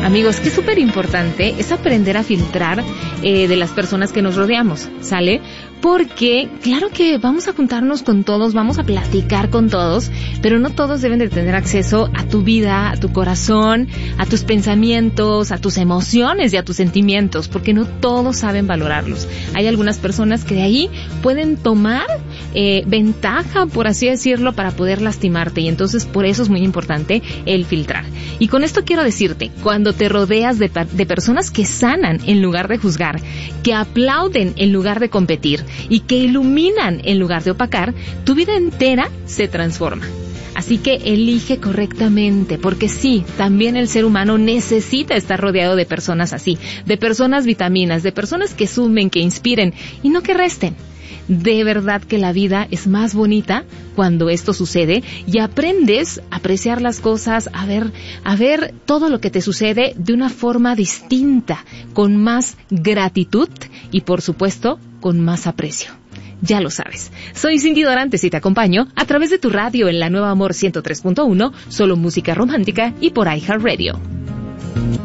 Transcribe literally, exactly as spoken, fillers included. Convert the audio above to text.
Amigos, que es súper importante es aprender a filtrar eh, de las personas que nos rodeamos, ¿sale? Porque claro que vamos a juntarnos con todos, vamos a platicar con todos, pero no todos deben de tener acceso a tu vida, a tu corazón, a tus pensamientos, a tus emociones y a tus sentimientos, porque no todos saben valorarlos. Hay algunas personas que de ahí pueden tomar eh, ventaja, por así decirlo, para poder lastimarte, y entonces por eso es muy importante el filtrar. Y con esto quiero decirte, cuando te rodeas de, de personas que sanan en lugar de juzgar, que aplauden en lugar de competir y que iluminan en lugar de opacar, tu vida entera se transforma. Así que elige correctamente, porque sí, también el ser humano necesita estar rodeado de personas así, de personas vitaminas, de personas que sumen, que inspiren y no que resten. De verdad que la vida es más bonita cuando esto sucede y aprendes a apreciar las cosas, a ver, a ver todo lo que te sucede de una forma distinta, con más gratitud y por supuesto con más aprecio. Ya lo sabes. Soy Cindy Dorantes y te acompaño a través de tu radio en la Nueva Amor ciento tres punto uno, solo música romántica y por iHeartRadio.